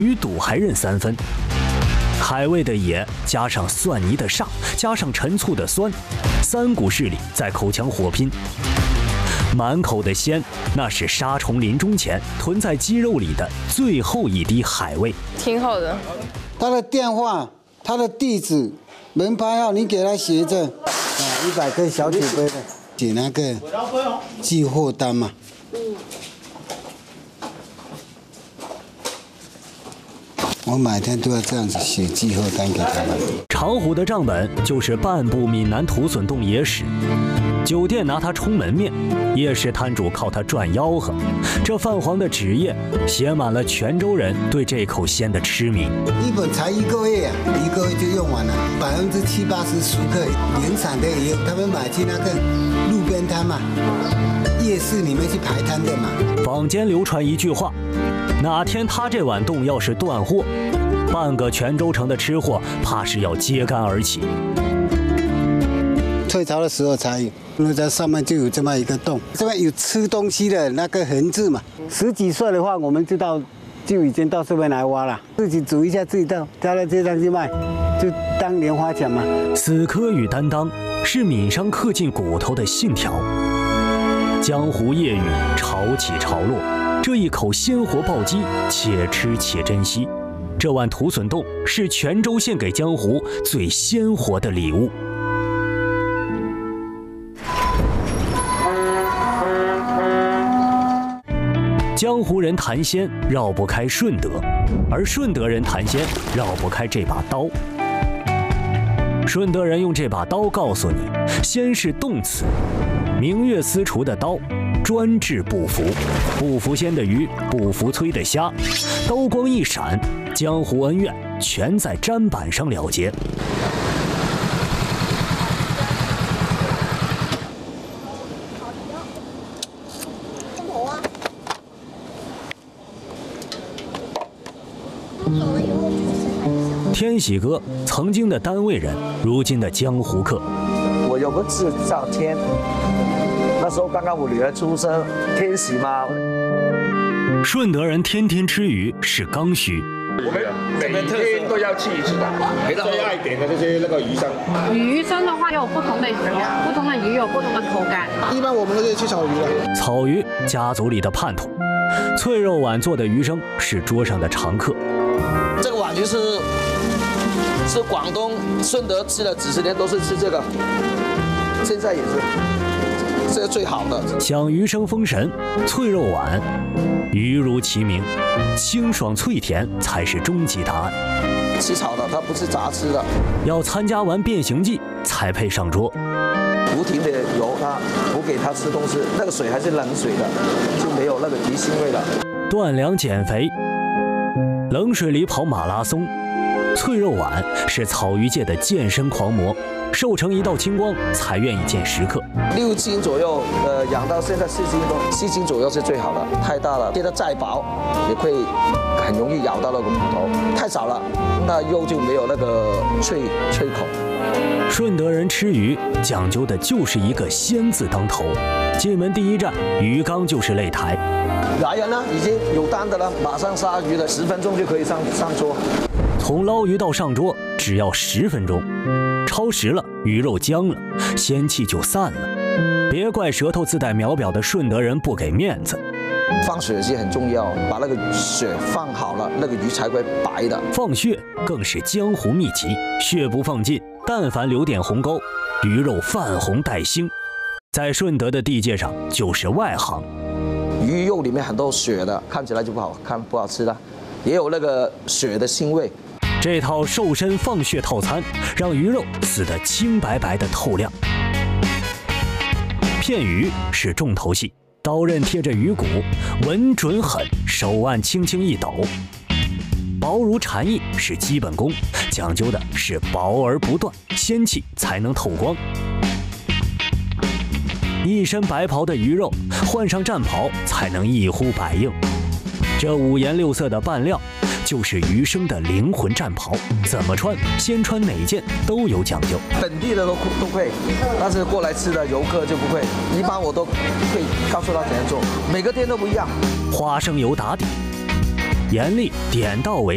鱼肚还认3分。海味的野加上蒜泥的煞，加上陈醋的酸，3股势力在口腔火拼。满口的鲜，那是杀虫临终前囤在鸡肉里的最后一滴海味。 挺好的。 他的电话、他的地址、门牌号，你给他写着。100个小铁杯的，写那个寄货单嘛。我每天都要这样子写寄货单给他们。 长虎的账本就是半部闽南土笋冻野史，酒店拿它充门面，夜市摊主靠它赚吆喝。这泛黄的纸页写满了泉州人对这口鲜的痴迷。 一本才1个月，1个月就用完了，70%、80%熟客，原产的也有，他们买去那个路边摊嘛，夜市里面去排摊的嘛。 坊间流传一句话，哪天他这碗冻要是断货，半个泉州城的吃货怕是要揭竿而起。 退潮的时候才有，因为在上面就有这么一个洞，这边有吃东西的那个痕迹嘛。10几岁的话，我们就已经到这边来挖了，自己煮一下，自己倒到街上去卖，就当莲花钱嘛。 死磕与担当是闽商刻进骨头的信条。江湖夜雨潮起潮落，这一口鲜活暴击，且吃且珍惜。这碗土笋冻是泉州献给江湖最鲜活的礼物。江湖人谈鲜绕不开顺德，而顺德人谈鲜绕不开这把刀。顺德人用这把刀告诉你，鲜是动词，明月私厨的刀，专治不服，不服鲜的鱼，不服催的虾，刀光一闪，江湖恩怨全在砧板上了结。天喜哥曾经的单位人，如今的江湖客。 我有个字叫天，那时候刚刚我女儿出生，天喜嘛。 顺德人天天吃鱼是刚需， 我们每天都要去一次的。最爱点的就是那个鱼生。 鱼生的话有不同类型的，不同的鱼有不同的口感。 一般我们都是吃草鱼的。 草鱼家族里的叛徒，脆肉碗做的鱼生是桌上的常客。 这个碗是广东顺德吃了几10年都是吃这个，现在也是，这个最好的。 享鱼生封神，脆肉碗，鱼如其名，清爽脆甜才是终极答案。 吃炒的，它不是杂吃的。 要参加完变形记才配上桌。 不停的游它，不给它吃东西，那个水还是冷水的，就没有那个鱼腥味了。 断粮减肥，冷水里跑马拉松。脆肉碗是草鱼界的健身狂魔，瘦成一道青光才愿意见食客。 6斤左右，养到现在4斤左右是最好的，太大了，切得再薄也会很容易咬到那个骨头，太少了，那肉就没有那个脆口。 顺德人吃鱼讲究的就是一个鲜字当头，进门第一站鱼缸就是擂台。 来人了，已经有单的了，马上杀鱼了，10分钟就可以上桌。 从捞鱼到上桌只要10分钟，超时了鱼肉僵了，鲜气就散了。别怪舌头自带秒表的顺德人不给面子。 放血是很重要，把那个血放好了，那个鱼才会白的。 放血更是江湖秘籍，血不放尽，但凡留点红沟，鱼肉泛红带腥，在顺德的地界上就是外行。 鱼肉里面很多血的，看起来就不好看，不好吃的，也有那个血的腥味。 这套瘦身放血套餐让鱼肉死得清白白的透亮。片鱼是重头戏，刀刃贴着鱼骨，稳准狠，手腕轻轻一抖。薄如蝉翼是基本功，讲究的是薄而不断，鲜气才能透光。一身白袍的鱼肉换上战袍才能一呼百应。这5颜6色的扮料就是鱼生的灵魂战袍，怎么穿，先穿哪件都有讲究。 本地的都会，但是过来吃的游客就不会。一般我都会告诉他怎样做，每个店都不一样。 花生油打底，严厉点到为止。